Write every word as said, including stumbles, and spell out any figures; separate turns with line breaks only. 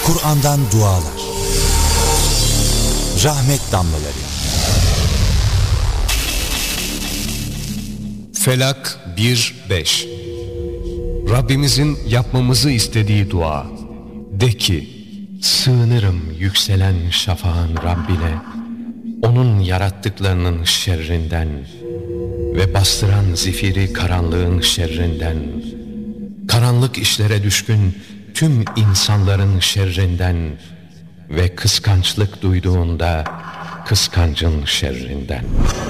Kur'an'dan dualar. Rahmet damlaları.
Felak bir beş. Rabbimizin yapmamızı istediği dua. De ki, sığınırım yükselen şafağın Rabbine, onun yarattıklarının şerrinden ve bastıran zifiri karanlığın şerrinden, karanlık işlere düşkün tüm insanların şerrinden ve kıskançlık duyduğunda kıskancın şerrinden.